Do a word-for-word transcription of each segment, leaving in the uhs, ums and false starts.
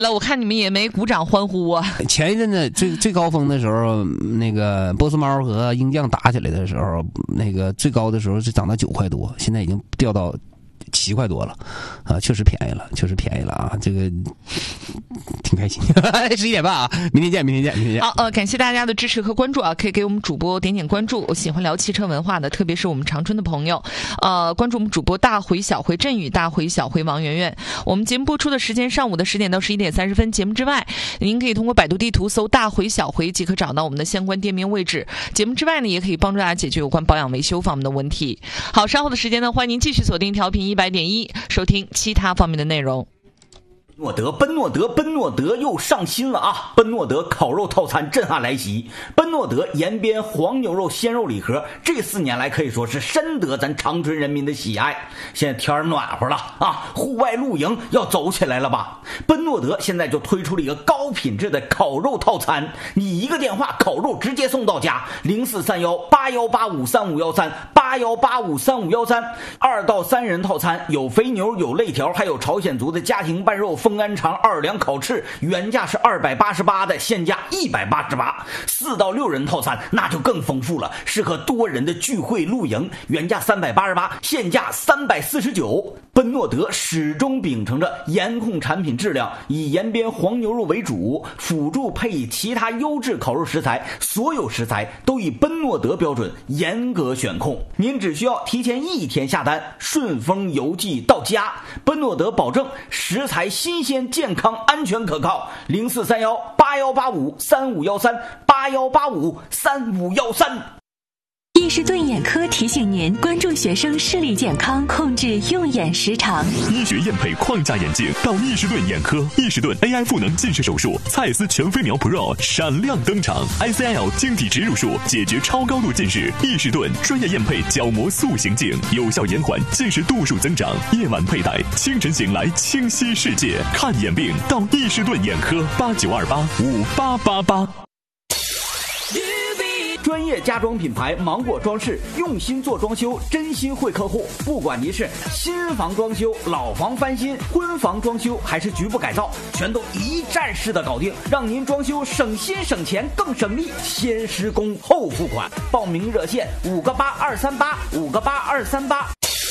了，我看你们也没鼓掌欢呼啊。 前一阵子最最高峰的时候，那个波斯猫和鹰将打起来的时候，那个最高的时候是涨到九块多，现在已经掉到七块多了，啊，确实便宜了，确实便宜了啊，这个挺开心。十一点半啊，明天见，明天见，明天见。 好，呃，感谢大家的支持和关注啊，可以给我们主播点点关注。我喜欢聊汽车文化的，特别是我们长春的朋友，呃，关注我们主播大回小回振宇、大回小回王媛媛。我们节目播出的时间上午的十点到十一点三十分。节目之外，您可以通过百度地图搜“大回小回”即可找到我们的相关店面位置。节目之外呢，也可以帮助大家解决有关保养维修方面的问题。好，稍后的时间呢，欢迎您继续锁定调频一百点一，收听其他方面的内容。 诺德奔诺德奔诺德又上新了啊！奔诺德烤肉套餐震撼来袭，奔诺德延边黄牛肉鲜肉礼盒，这四年来可以说是深得咱长春人民的喜爱。现在天暖和了啊，户外露营要走起来了吧？奔诺德现在就推出了一个高品质的烤肉套餐，你一个电话烤肉直接送到家，零四三幺八幺八五三五幺三八幺八五三五幺三，二到三人套餐有肥牛有肋条，还有朝鲜族的家庭拌肉风干肠二两烤翅，原价是二百八十八的，现价一百八十八。四到六人套餐那就更丰富了，适合多人的聚会露营，原价三百八十八，现价三百四十九。奔诺德始终秉承着严控产品质量，以延边黄牛肉为主，辅助配以其他优质烤肉食材，所有食材都以奔诺德标准严格选控。您只需要提前一天下单，顺丰邮寄到家。奔诺德保证食材新鲜、健康、安全可靠。零四三幺八幺八五三五幺三八幺八五三五幺三。 易士顿眼科提醒您关注学生视力健康，控制用眼时长。 医学验配框架眼镜到易士顿眼科，易士顿 A I 赋能近视手术，蔡司全飞秒 Pro 闪亮登场 ，I C L 晶体植入术解决超高度近视。易士顿专业验配角膜塑形镜，有效延缓近视度数增长。夜晚佩戴，清晨醒来清晰世界。看眼病到易士顿眼科，八九二八五八八八。 专业家装品牌芒果装饰，用心做装修，真心惠客户。不管您是新房装修、老房翻新、婚房装修，还是局部改造，全都一站式的搞定，让您装修省心省钱更省力。先施工后付款，报名热线五个八二三八五个八二三八。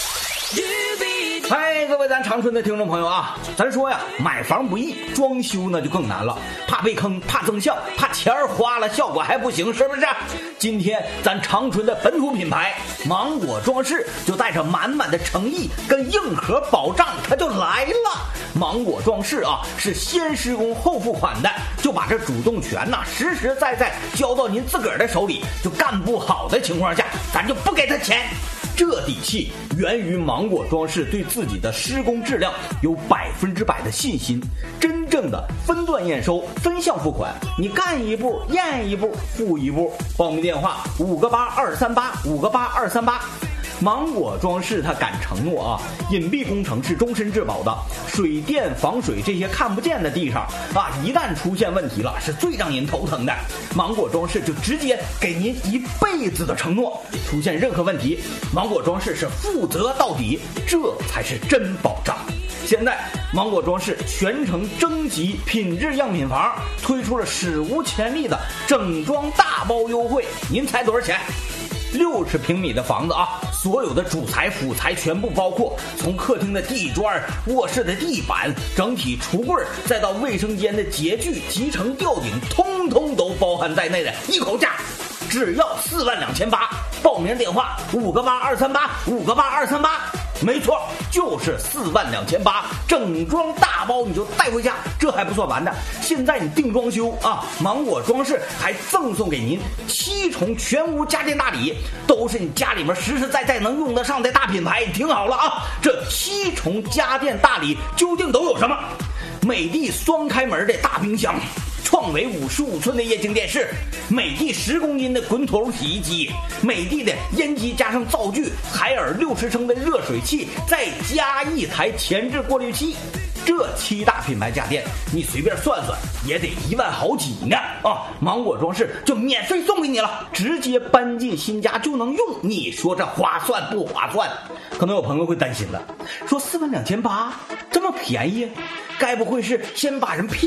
嗨，各位咱长春的听众朋友啊，咱说呀，买房不易，装修呢就更难了，怕被坑，怕增效，怕钱儿花了效果还不行，是不是？今天咱长春的本土品牌芒果装饰就带着满满的诚意跟硬核保障，它就来了。芒果装饰啊，是先施工后付款的，就把这主动权呐、啊、实实在在交到您自个儿的手里，就干不好的情况下，咱就不给他钱。这底气源于芒果装饰对自己的施工质量有百分之百的信心，真正的分段验收、分项付款，你干一步验一步付一步。报名电话五个八二三八五个八二三八。芒果装饰它敢承诺啊，隐蔽工程是终身质保的，水电防水这些看不见的地方啊，一旦出现问题了，是最让您头疼的。芒果装饰就直接给您一辈子的承诺，出现任何问题，芒果装饰是负责到底，这才是真保障。现在芒果装饰全程征集品质样品房，推出了史无前例的整装大包优惠，您猜多少钱？六十平米的房子啊，所有的主材辅材全部包括，从客厅的地砖、卧室的地板、整体橱柜，再到卫生间的洁具、集成吊顶，通通都包含在内的一口价，只要四万两千八。报名电话五个八二三八五个八二三八。没错，就是四万两千八，整装大包你就带回家。这还不算完的，现在你订装修啊，芒果装饰还赠送给您七重全屋家电大礼，都是你家里面实实在在能用得上的大品牌。听好了啊，这七重家电大礼究竟都有什么？美的双开门的大冰箱，创维五十五寸的液晶电视，美的十公斤的滚筒洗衣机，美的的烟机加上灶具，海尔六十升的热水器，再加一台前置过滤器。这七大品牌家电，你随便算算也得一万好几呢啊！芒果装饰就免费送给你了，直接搬进新家就能用，你说这划算不划算？可能有朋友会担心了，说四万两千八这么便宜，该不会是先把人骗